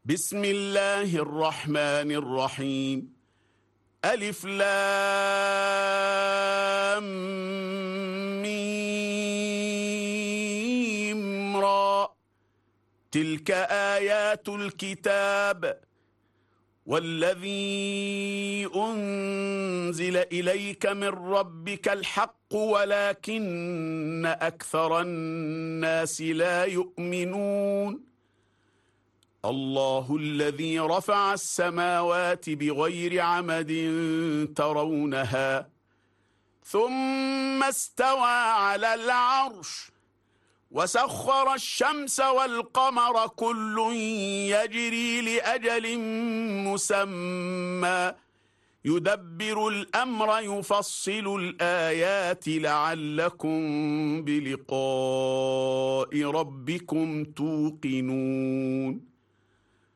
بسم الله الرحمن الرحيم. ألف لام ميم را. تلك آيات الكتاب والذي أنزل إليك من ربك الحق ولكن أكثر الناس لا يؤمنون. الله الذي رفع السماوات بغير عمد ترونها ثم استوى على العرش وسخر الشمس والقمر كل يجري لأجل مسمى يدبر الأمر يفصل الآيات لعلكم بلقاء ربكم توقنون.